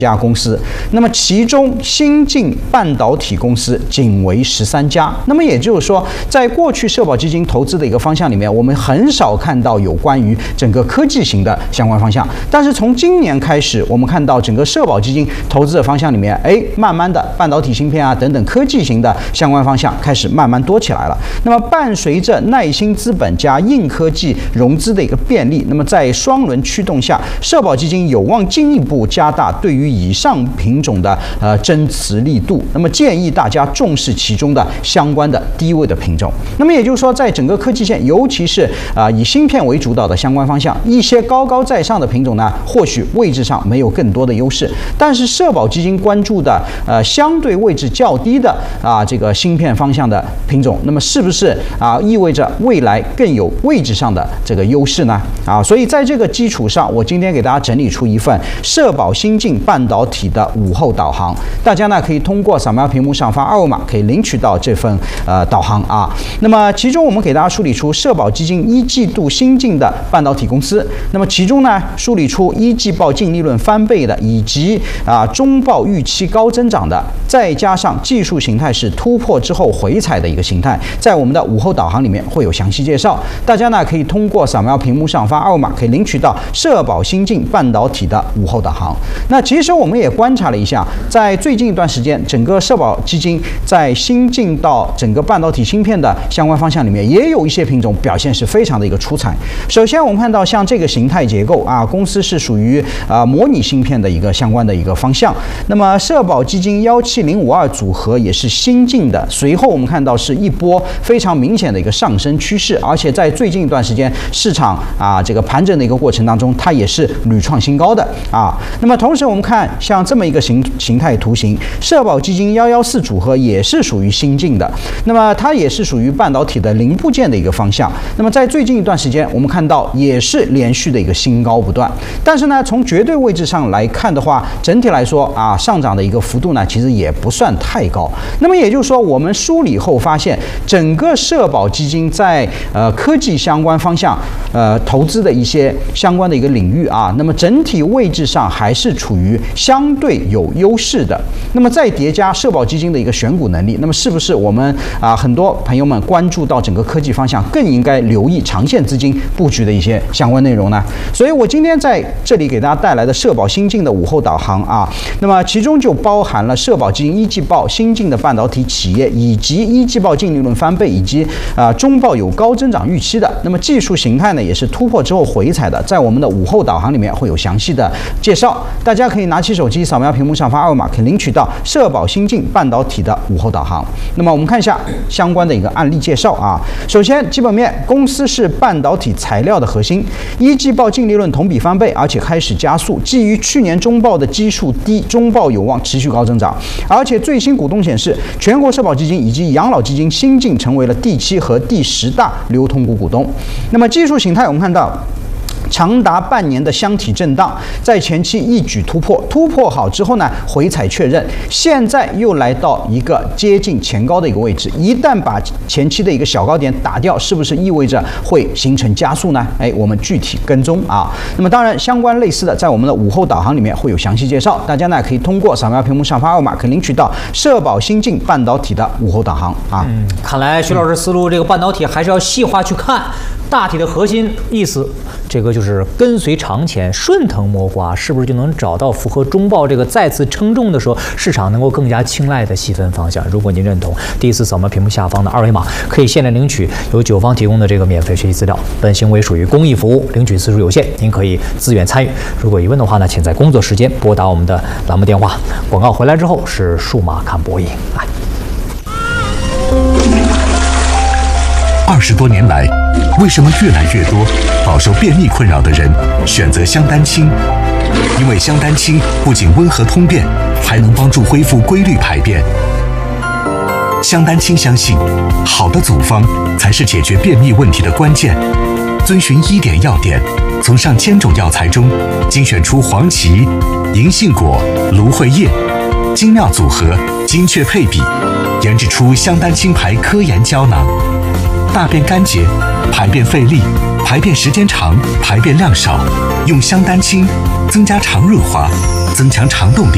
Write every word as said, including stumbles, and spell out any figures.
家公司，那么其中新晋半导体公司仅为十三家。那么也就是说，在过去社保基金投资的一个方向里面，我们很少看到有关于整个科技型的相关方向。但是从今年开始，我们看到整个社保基金投资的方向里面，哎，慢慢的半导体芯片啊等等科技型的相关方向开始慢慢多起来了。那么伴随着耐心资本加硬科技融资的一个便利，那么在双轮驱动下，社保基金有望进一步加大对于以上品种的呃增持力度，那么建议大家重视其中的相关的低位的品种。那么也就是说，在整个科技线，尤其是啊、呃、以芯片为主导的相关方向，一些高高在上的品种呢，或许位置上没有更多的优势，但是社保基金关注的呃相对位置较低的啊这个芯片方向的品种，那么是不是啊意味着未来更有位置上的这个优势呢？啊，所以在这个基础上，我今天给大家整理出一份社保新晋半导体的午后导航，大家呢可以通过扫描屏幕上方二维码可以领取到这份呃导航啊。那么其中我们给大家梳理出社保基金一季度新进的半导体公司，那么其中呢梳理出一季报净利润翻倍的，以及啊中报预期高增长的，再加上技术形态是突破之后回踩的一个形态，在我们的午后导航里面会有详细介绍，大家呢可以通过扫描屏幕上方二维码可以领取到社保新晋半导体的午后导航。那其实我们也观察了一下，在最近一段时间，整个社保基金在新进到整个半导体芯片的相关方向里面，也有一些品种表现是非常的一个出彩。首先我们看到像这个形态结构啊，公司是属于啊模拟芯片的一个相关的一个方向。那么社保基金一七零五二组合也是新进的，随后我们看到是一波非常明显的一个上升趋势，而且在最近一段时间市场啊这个盘整的一个过程当中，它也是屡创新高的啊。那么同时我们看像这么一个形形态图形，社保基金一一四组合也是属于新进的，那么它也是属于半导体的零部件的一个方向。那么在最近一段时间，我们看到也是连续的一个新高不断。但是呢，从绝对位置上来看的话，整体来说啊，上涨的一个幅度呢，其实也不算太高。那么也就是说，我们梳理后发现，整个社保基金在呃科技相关方向呃投资的一些相关的一个领域啊，那么整体位置上还是处于相对有优势的。那么再叠加社保基金的一个选股能力，那么是不是我们啊很多朋友们关注到整个科技方向，更应该留意长线资金布局的一些相关内容呢？所以我今天在这里给大家带来的社保新进的午后导航啊，那么其中就包含了社保基金一季报新进的半导体企业，以及一季报净利润翻倍，以及啊中报有高增长预期的。那么技术形态呢，也是突破之后回踩的，在我们的午后导航里面会有详细的介绍，大家可以拿起手机扫描屏幕上方二维码，可以领取到社保新进半导体的午后导航。那么我们看一下相关的一个案例介绍啊。首先基本面，公司是半导体材料的核心，一季报净利润同比翻倍，而且开始加速。基于去年中报的基数低，中报有望持续高增长。而且最新股东显示，全国社保基金以及养老基金新进成为了第七和第十大流通股股东。那么技术形态，我们看到长达半年的箱体震荡，在前期一举突破，突破好之后呢，回踩确认，现在又来到一个接近前高的一个位置。一旦把前期的一个小高点打掉，是不是意味着会形成加速呢？哎，我们具体跟踪啊。那么当然，相关类似的，在我们的午后导航里面会有详细介绍，大家呢可以通过扫描屏幕上方二维码，可以领取到社保新进半导体的午后导航啊。 嗯，看来徐老师思路，这个半导体还是要细化去看。大体的核心意思，这个就是跟随长钱，顺藤摸瓜，是不是就能找到符合中报这个再次称重的时候，市场能够更加青睐的细分方向？如果您认同，第一次扫描屏幕下方的二维码，可以现在领取由九方提供的这个免费学习资料。本行为属于公益服务，领取次数有限，您可以自愿参与。如果疑问的话呢，请在工作时间拨打我们的栏目电话。广告回来之后是数码看播音。来。 二十多年来，为什么越来越多饱受便秘困扰的人选择香丹清？因为香丹清不仅温和通便，还能帮助恢复规律排便。香丹清相信，好的组方才是解决便秘问题的关键。遵循医典要点，从上千种药材中精选出黄芪、银杏果、芦荟叶，精妙组合，精确配比，研制出香丹清牌科研胶囊。大便干结、排便费力、排便时间长、排便量少，用香丹清增加肠润滑，增强肠动力。